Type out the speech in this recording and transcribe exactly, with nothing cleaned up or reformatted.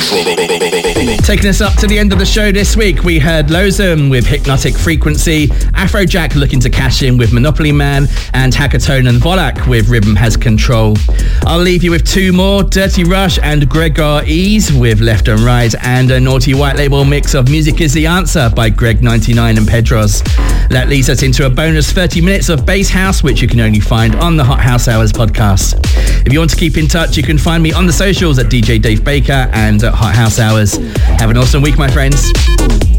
Taking us up to the end of the show this week, we heard Lozum with Hypnotic Frequency, Afrojack looking to cash in with Monopoly Man, and Hackatone and Volak with Rhythm Has Control. I'll leave you with two more, Dirty Rush and Gregor Ease with Left and Right, and a naughty white label mix of Music Is the Answer by Greg ninety-nine and Pedros. That leads us into a bonus thirty minutes of Bass House, which you can only find on the Hot House Hours podcast. If you want to keep in touch, you can find me on the socials at D J Dave Baker and at Hot House Hours. Have an awesome week, my friends.